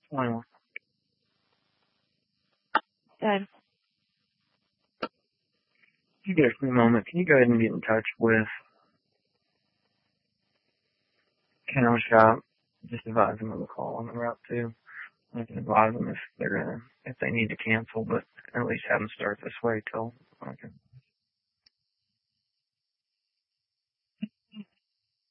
21. Good. If you get a free moment, can you go ahead and get in touch with Kennel Shop? Just advise them of the call on the route too. I can advise them if they need to cancel, but at least have them start this way till I can